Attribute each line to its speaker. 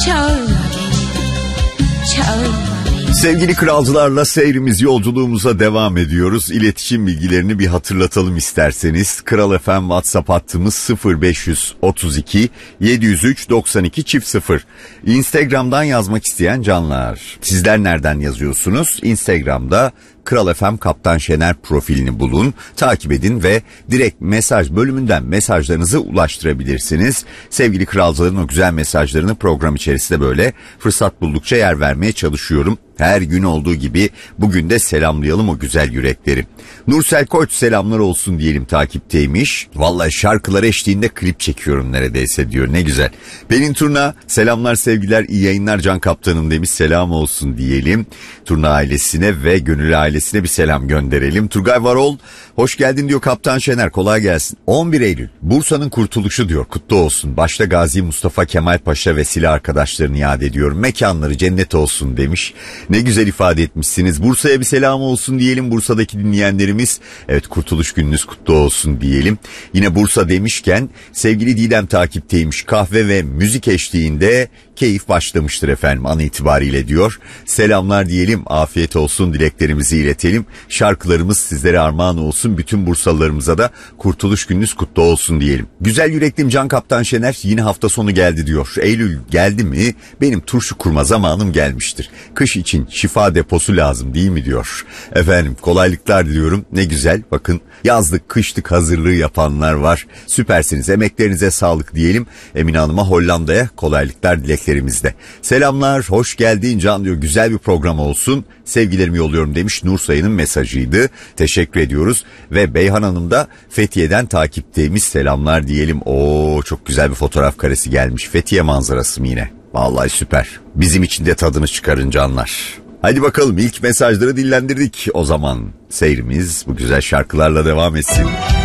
Speaker 1: çağırma beni, çağırma beni.
Speaker 2: Sevgili kralcılarla seyrimiz, yolculuğumuza devam ediyoruz. İletişim bilgilerini bir hatırlatalım isterseniz. Kral FM WhatsApp hattımız 0532 703 92 0. Instagram'dan yazmak isteyen canlar. Sizler nereden yazıyorsunuz? Instagram'da Kral FM Kaptan Şener profilini bulun, takip edin ve direkt mesaj bölümünden mesajlarınızı ulaştırabilirsiniz. Sevgili kralcıların o güzel mesajlarını program içerisinde böyle fırsat buldukça yer vermeye çalışıyorum. Her gün olduğu gibi bugün de selamlayalım o güzel yürekleri. Nursel Koç selamlar olsun diyelim, takipteymiş. Vallahi şarkılar eşliğinde klip çekiyorum neredeyse diyor, ne güzel. Pelin Turna selamlar sevgiler, iyi yayınlar Can Kaptanım demiş, selam olsun diyelim. Turna ailesine ve Gönül ailesine bir selam gönderelim. Turgay Varol hoş geldin diyor Kaptan Şener, kolay gelsin. 11 Eylül Bursa'nın kurtuluşu diyor, kutlu olsun. Başta Gazi Mustafa Kemal Paşa ve silah arkadaşlarını yad ediyorum. Mekanları cennet olsun demiş. Ne güzel ifade etmişsiniz. Bursa'ya bir selam olsun diyelim Bursa'daki dinleyenlerimiz. Evet, kurtuluş gününüz kutlu olsun diyelim. Yine Bursa demişken sevgili Didem takipteymiş. Kahve ve müzik eşliğinde keyif başlamıştır efendim an itibariyle diyor. Selamlar diyelim, afiyet olsun dileklerimizi iletelim. Şarkılarımız sizlere armağan olsun. Bütün Bursalılarımıza da kurtuluş gününüz kutlu olsun diyelim. Güzel yüreklim Can Kaptan Şener, yine hafta sonu geldi diyor. Eylül geldi mi benim turşu kurma zamanım gelmiştir. Kış için şifa deposu lazım değil mi diyor. Efendim kolaylıklar diliyorum. Ne güzel, bakın yazlık kışlık hazırlığı yapanlar var. Süpersiniz, emeklerinize sağlık diyelim. Emine Hanım'a Hollanda'ya kolaylıklar dileklerimizde. Selamlar, hoş geldin Can diyor, güzel bir program olsun. Sevgilerimi yolluyorum demiş, Nursay'ın mesajıydı. Teşekkür ediyoruz. Ve Beyhan Hanım da Fethiye'den takipteymiş, selamlar diyelim. Oo, çok güzel bir fotoğraf karesi gelmiş. Fethiye manzarası mı yine? Vallahi süper. Bizim için de tadını çıkarın canlar. Hadi bakalım, ilk mesajları dillendirdik. O zaman seyrimiz bu güzel şarkılarla devam etsin.